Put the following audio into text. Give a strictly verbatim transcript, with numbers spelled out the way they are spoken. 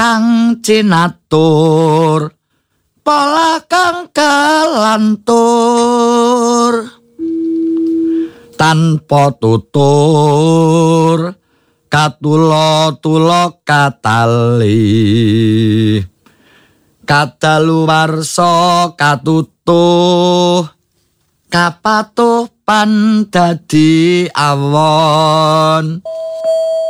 kang cinatur pola kang kelantur tanpa tutur katulo-tulo katali kadaluwarsa katutuh kapatuh pan dadi awon